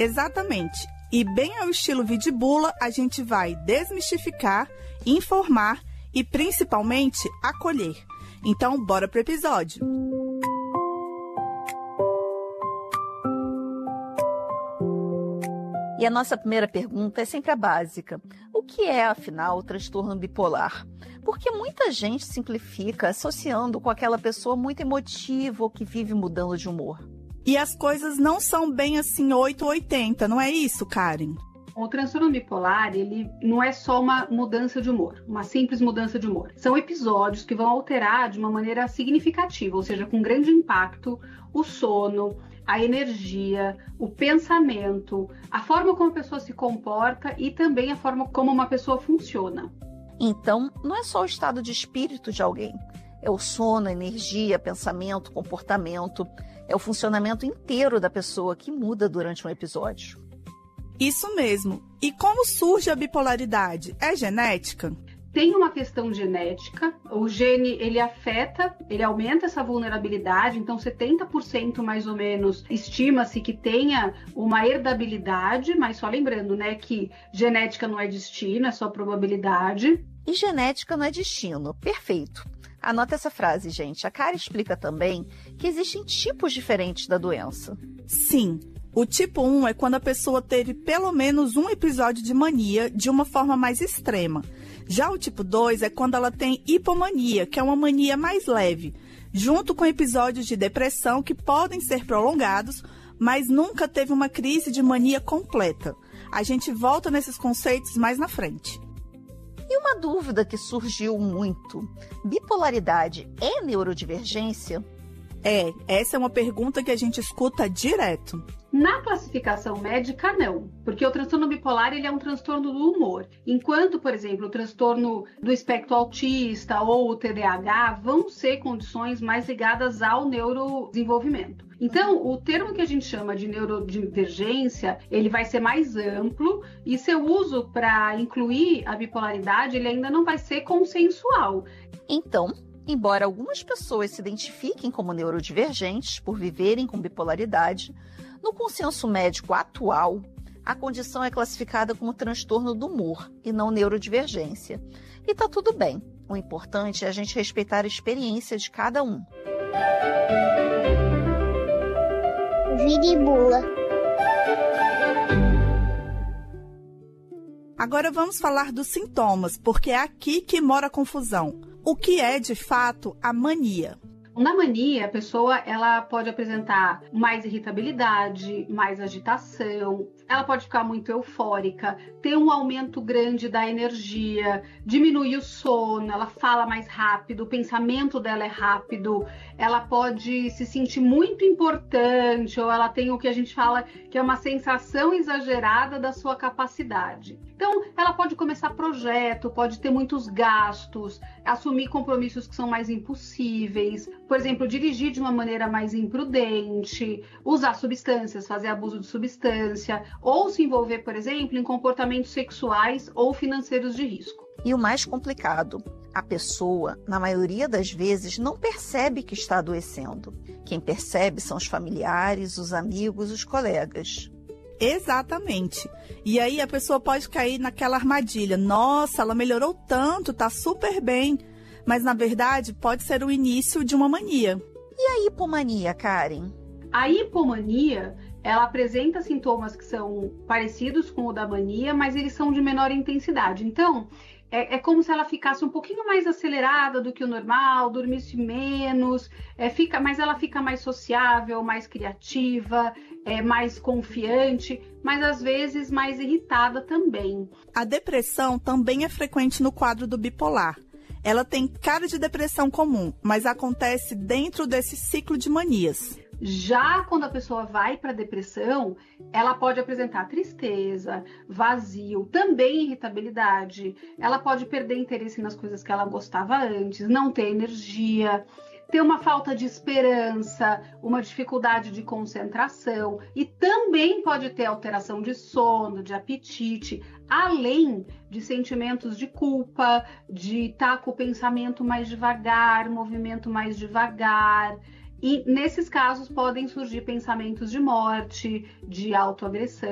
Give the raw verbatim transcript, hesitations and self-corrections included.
Exatamente. E bem ao estilo Vidibula, a gente vai desmistificar, informar e principalmente acolher. Então, bora pro episódio. E a nossa primeira pergunta é sempre a básica. O que é, afinal, o transtorno bipolar? Porque muita gente simplifica associando com aquela pessoa muito emotiva ou que vive mudando de humor. E as coisas não são bem assim oito ou oitenta, não é isso, Karen? O transtorno bipolar, ele não é só uma mudança de humor, uma simples mudança de humor. São episódios que vão alterar de uma maneira significativa, ou seja, com grande impacto, o sono, a energia, o pensamento, a forma como a pessoa se comporta e também a forma como uma pessoa funciona. Então, não é só o estado de espírito de alguém. É o sono, a energia, pensamento, comportamento. É o funcionamento inteiro da pessoa que muda durante um episódio. Isso mesmo. E como surge a bipolaridade? É genética? Tem uma questão genética, o gene ele afeta, ele aumenta essa vulnerabilidade, então setenta por cento mais ou menos estima-se que tenha uma herdabilidade, mas só lembrando, né, que genética não é destino, é só probabilidade. E genética não é destino, perfeito. Anota essa frase, gente. A Karen explica também que existem tipos diferentes da doença. Sim. O tipo um é quando a pessoa teve pelo menos um episódio de mania de uma forma mais extrema. Já o tipo dois é quando ela tem hipomania, que é uma mania mais leve, junto com episódios de depressão que podem ser prolongados, mas nunca teve uma crise de mania completa. A gente volta nesses conceitos mais na frente. E uma dúvida que surgiu muito: bipolaridade é neurodivergência? É, essa é uma pergunta que a gente escuta direto. Na classificação médica, não, porque o transtorno bipolar ele é um transtorno do humor, enquanto, por exemplo, o transtorno do espectro autista ou o T D A H vão ser condições mais ligadas ao neurodesenvolvimento. Então, o termo que a gente chama de neurodivergência, ele vai ser mais amplo e seu uso para incluir a bipolaridade, ele ainda não vai ser consensual. Então, embora algumas pessoas se identifiquem como neurodivergentes por viverem com bipolaridade, no consenso médico atual, a condição é classificada como transtorno do humor e não neurodivergência. E está tudo bem. O importante é a gente respeitar a experiência de cada um. Vidibula. Agora vamos falar dos sintomas, porque é aqui que mora a confusão. O que é, de fato, a mania? Na mania, a pessoa ela pode apresentar mais irritabilidade, mais agitação, ela pode ficar muito eufórica, ter um aumento grande da energia, diminuir o sono, ela fala mais rápido, o pensamento dela é rápido, ela pode se sentir muito importante, ou ela tem o que a gente fala que é uma sensação exagerada da sua capacidade. Então, ela pode começar projeto, pode ter muitos gastos, assumir compromissos que são mais impossíveis, por exemplo, dirigir de uma maneira mais imprudente, usar substâncias, fazer abuso de substância, ou se envolver, por exemplo, em comportamentos sexuais ou financeiros de risco. E o mais complicado, a pessoa, na maioria das vezes, não percebe que está adoecendo. Quem percebe são os familiares, os amigos, os colegas. Exatamente. E aí a pessoa pode cair naquela armadilha. Nossa, ela melhorou tanto, tá super bem. Mas, na verdade, pode ser o início de uma mania. E a hipomania, Karen? A hipomania, ela apresenta sintomas que são parecidos com o da mania, mas eles são de menor intensidade. Então, é, é como se ela ficasse um pouquinho mais acelerada do que o normal, dormisse menos, é, fica, mas ela fica mais sociável, mais criativa, é, mais confiante, mas às vezes mais irritada também. A depressão também é frequente no quadro do bipolar. Ela tem cara de depressão comum, mas acontece dentro desse ciclo de manias. Já quando a pessoa vai para a depressão, ela pode apresentar tristeza, vazio, também irritabilidade. Ela pode perder interesse nas coisas que ela gostava antes, não ter energia, ter uma falta de esperança, uma dificuldade de concentração e também pode ter alteração de sono, de apetite, além de sentimentos de culpa, de estar com o pensamento mais devagar, movimento mais devagar. E nesses casos podem surgir pensamentos de morte, de autoagressão.